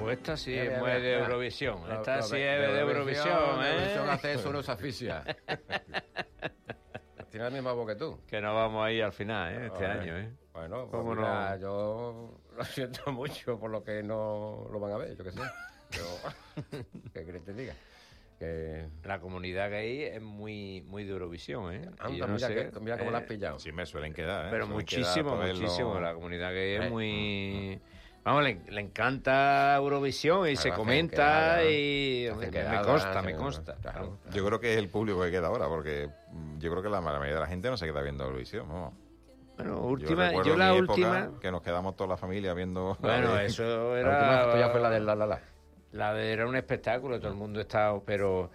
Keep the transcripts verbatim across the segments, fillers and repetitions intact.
pues esta sí Mira, es mira, muy mira, de mira. Eurovisión. Lo- Esta lo sí de- es de de Eurovisión, de Eurovisión ¿eh? hace eso, no se asfixia. Tiene la misma voz que tú. Que nos vamos a ir al final, ¿eh? Este A ver. año, ¿eh? Bueno, pues ¿Cómo mira, no? yo lo siento mucho por lo que no lo van a ver, yo qué sé. Pero, ¿qué querés que te diga? Que... La comunidad gay es muy, muy de Eurovisión, ¿eh? Anda, Y yo no mira, sé, que, mira cómo eh, la has pillado. Sí, me suelen quedar, ¿eh? Pero Suelen muchísimo, quedar para muchísimo. verlo. La comunidad gay Eh, es muy... Vamos, le, le encanta Eurovisión y Claro, se hacen comenta quedadas, y... hacen Me quedadas, consta, me hacen- consta. claro. Yo creo que es el público que queda ahora, porque mm, yo creo que la mayoría de la gente no se queda viendo Eurovisión, vamos. Bueno, Yo última, recuerdo yo, en la mi época última... que nos quedamos toda la familia viendo... Bueno, eso La era... última foto ya fue la del La La La. La de, era un espectáculo, todo el mundo estaba, pero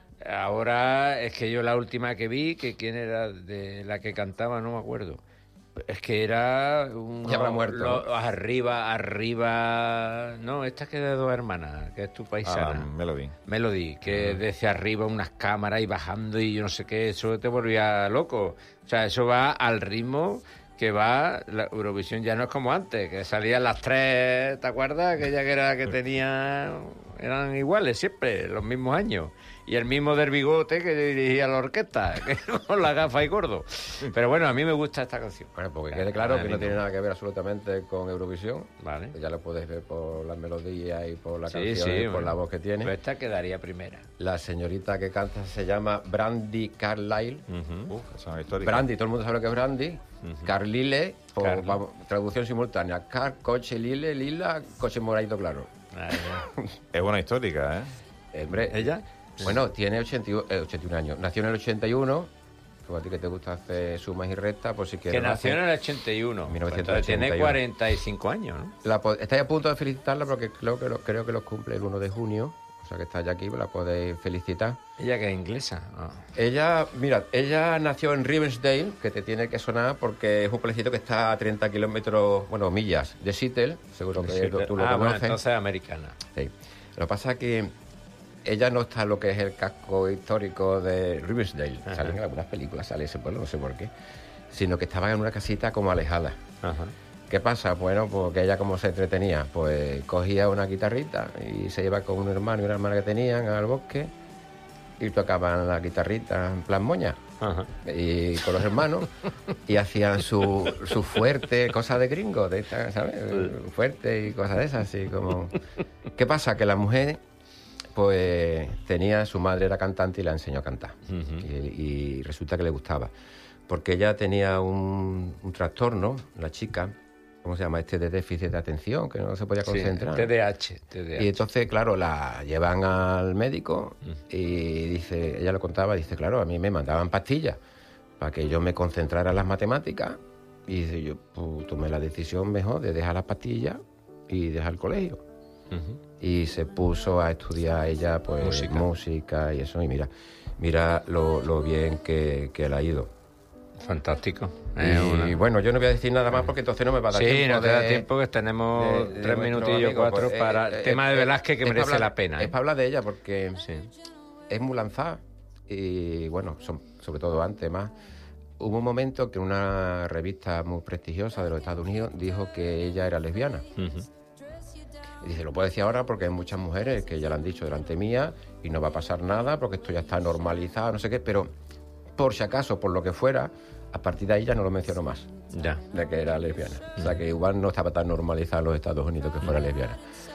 ahora es que yo la última que vi, que quién era de la que cantaba, no me acuerdo. Es que era un Ya habrá muerto, lo- ¿no? arriba, arriba, no, esta que es de dos hermanas, que es tu Ah, paisana. Melody. Melody, que desde arriba unas cámaras y bajando y yo no sé qué, eso te volvía loco. O sea, eso va al ritmo que va, la Eurovisión ya no es como antes, que salían las tres, ¿te acuerdas? Aquella que era que tenía, eran iguales siempre, los mismos años. Y el mismo del bigote que dirigía la orquesta, que con la gafa y gordo. Pero bueno, a mí me gusta esta canción. Bueno, porque quede claro Ah, que no amigo. tiene nada que ver absolutamente con Eurovisión. Vale. Ya lo podéis ver por las melodías y por la Sí, canción sí, y por bueno. la voz que tiene. Pues esta quedaría primera. La señorita que canta se llama Brandy Carlile. Uf, esa es una histórica. Brandy, todo el mundo sabe lo que es Brandy. Carlile, por, Carly. vamos, traducción simultánea. Car, coche, lile, lila, coche moradito claro. Ahí va. Es una histórica, ¿eh? Eh, Hombre, ¿Ella? bueno, tiene ochenta y uno, eh, ochenta y uno años. Nació en el ochenta y uno. Como a ti que te gusta hacer sumas y restas, por si Que quieres. lo nació en haces. el ochenta y uno. mil novecientos ochenta y uno. Tiene cuarenta y cinco años, ¿no? La po- estáis a punto de felicitarla porque creo que, lo, creo que los cumple el uno de junio. O sea que está ya aquí, la podéis felicitar. Ella que es inglesa. Ah. Ella, mira, ella nació en Rivendell, que te tiene que sonar porque es un pueblecito que está a treinta kilómetros, bueno, millas de Seattle. Seguro que Sí, tú lo ah, bueno, conoces. entonces americana. Sí. Lo que pasa es que ella no está en lo que es el casco histórico de Rivendell. Ajá. Salen en algunas películas, sale ese pueblo, no sé por qué. Sino que estaba en una casita como alejada. Ajá. ¿Qué pasa? Bueno, porque ella como se entretenía, pues cogía una guitarrita y se iba con un hermano y una hermana que tenían al bosque y tocaban la guitarrita en plan moña. Ajá. Y con los hermanos y hacían su, su fuerte, cosas de gringo, de esta, ¿sabes? Fuerte y cosas de esas, así como... ¿Qué pasa? Que la mujer, pues tenía, su madre era cantante y la enseñó a cantar. Ujú. y, y resulta que le gustaba. Porque ella tenía un, un trastorno, la chica, ¿cómo se llama? Este de déficit de atención, que no se podía Sí, concentrar. T D A H. T D A H. Y entonces, claro, la llevan al médico y dice, ella lo contaba, dice, claro, a mí me mandaban pastillas para que yo me concentrara en las matemáticas. Y dice, yo pues, tomé la decisión mejor de dejar las pastillas y dejar el colegio. Ujú. Y se puso a estudiar ella, pues, Música. música, y eso. Y mira, mira lo, lo bien que, que le ha ido. Fantástico. Y Es una- bueno, yo no voy a decir nada más porque entonces no me va a dar Sí, tiempo. no te de- da tiempo que tenemos de- de tres nuestro minutillos, amigo, cuatro, pues, para eh, el eh, tema de eh, Velázquez que es merece para hablar- la pena. Es ¿eh? para hablar de ella porque Sí. es muy lanzada y bueno, son, sobre todo antes más. Hubo un momento que una revista muy prestigiosa de los Estados Unidos dijo que ella era lesbiana. Ujú. Y dice, lo puedo decir ahora porque hay muchas mujeres que ya lo han dicho delante mía y no va a pasar nada porque esto ya está normalizado, no sé qué, pero por si acaso, por lo que fuera, a partir de ahí ya no lo mencionó más, Ya. de que era lesbiana. O sea que igual no estaba tan normalizado en los Estados Unidos que fuera lesbiana.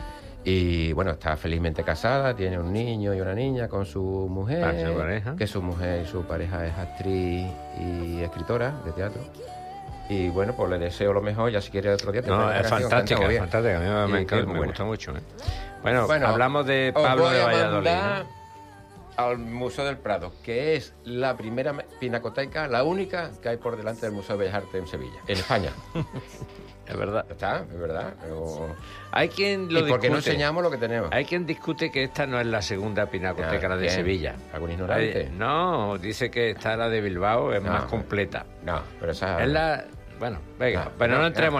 Y bueno, está felizmente casada, tiene un niño y una niña con su mujer, Ah, su pareja. que su mujer, su pareja es actriz y escritora de teatro. Y bueno, pues le deseo lo mejor, ya si quiere otro día te No, traigo la es canción, fantástica, canta muy es bien. fantástica. A mí me, Y encanta, que es me muy gusta buena. mucho. ¿eh? Bueno, Bueno, hablamos de os Pablo voy de a Valladolid. mandar ¿no? al Museo del Prado, que es la primera pinacoteca, la única que hay por delante del Museo de Bellas Artes en Sevilla, en España. Es verdad. Está, es verdad. O- Hay quien lo ¿Y por qué no discute. enseñamos lo que tenemos? Hay quien discute que esta no es la segunda pinacoteca, Ya, la de ¿quién? Sevilla. ¿Algún ignorante? Hay- no, dice que está la de Bilbao, es No, más completa. No, pero esa... Es la... Bueno, venga, No, pero no, no, entremos